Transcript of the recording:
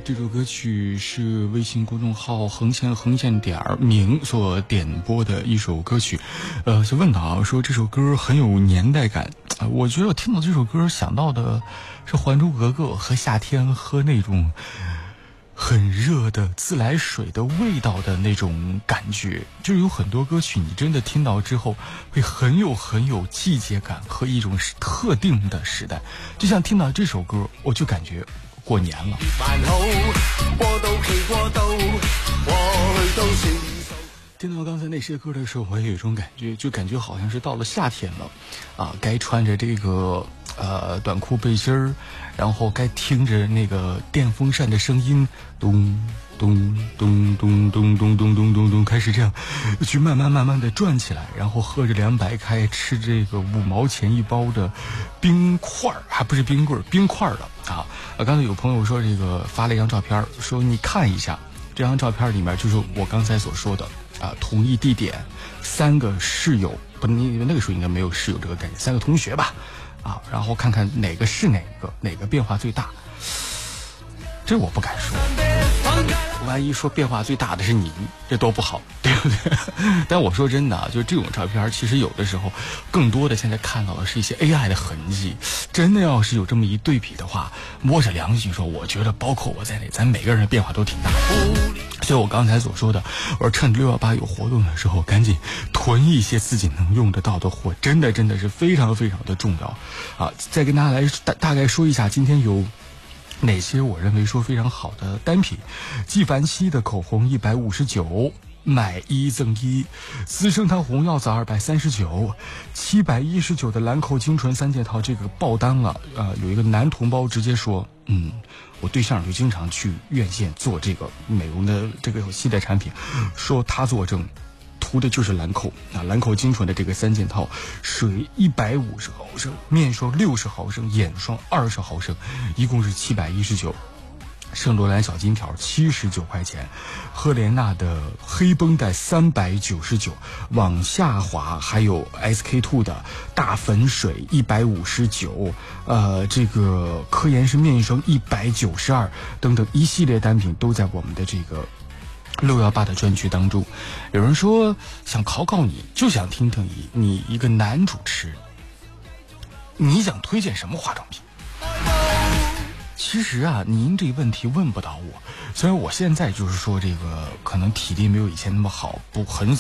这首歌曲是微信公众号横线点名所点播的一首歌曲。就问到啊，说这首歌很有年代感。我觉得我听到这首歌想到的是《还珠格格》和夏天喝那种很热的自来水的味道的那种感觉。就是有很多歌曲你真的听到之后会很有季节感和一种特定的时代。就像听到这首歌，我就感觉过年了。听到刚才那些歌的时候，我也有一种感觉，就感觉好像是到了夏天了啊，该穿着这个短裤背心儿，然后该听着那个电风扇的声音，咚咚咚咚咚咚咚咚咚咚，开始这样去慢慢的转起来，然后喝着200开，吃这个5毛钱一包的冰块，还不是冰棍，冰块的啊。刚才有朋友说这个发了一张照片，说你看一下这张照片里面就是我刚才所说的同一地点3个室友，不，你那个时候应该没有室友这个概念，3个同学吧啊，然后看看哪个是哪个变化最大。这我不敢说，万一说变化最大的是你，这多不好，对不对？但我说真的啊，就这种照片其实有的时候更多的现在看到的是一些 AI 的痕迹。真的要是有这么一对比的话，摸着良心说，我觉得包括我在内，咱每个人的变化都挺大。所以我刚才所说的，我说趁618有活动的时候赶紧囤一些自己能用得到的货，真的是非常的重要啊！再跟大家来大概说一下今天有哪些我认为说非常好的单品。纪梵希的口红159买1赠1，资生堂红药皂239，719的兰蔻精纯3件套，这个爆单了。有一个男同胞直接说，我对象就经常去院线做这个美容的这个系列产品，说他作证涂的就是兰蔻啊，兰蔻精纯的这个3件套，水150毫升，面霜60毫升，眼霜20毫升，一共是719。圣罗兰小金条79块钱，赫莲娜的黑绷带399，往下滑还有 SK2 的大粉水159，这个科颜氏面霜192，等等一系列单品都在我们的这个618的专区当中。有人说想考你，就想听听你一个男主持，你想推荐什么化妆品？其实啊，您这个问题问不到我，虽然我现在就是说这个可能体力没有以前那么好，很